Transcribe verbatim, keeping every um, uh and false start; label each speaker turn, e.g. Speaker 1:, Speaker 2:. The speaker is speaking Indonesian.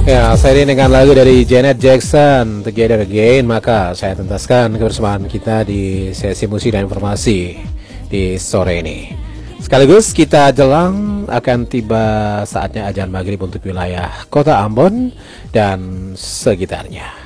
Speaker 1: Ya, seri dengan lagu dari Janet Jackson, Together Again. Maka saya tuntaskan kebersamaan kita di sesi musik dan informasi di sore ini. Sekaligus kita jelang akan tiba saatnya azan maghrib untuk wilayah kota Ambon dan sekitarnya.